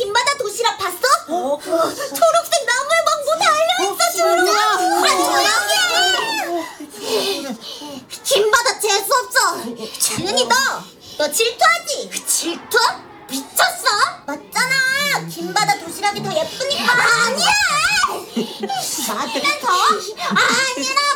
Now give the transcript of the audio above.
김바다 도시락 봤어? 초록색 나무에 막 뭐 달려있어. 조용히. 김바다 재수없어. 지은이 너 질투하지? 질투? 미쳤어? 맞잖아. 김바다 도시락이 더 예쁘니까. 아니야. 맞으면서 아니라.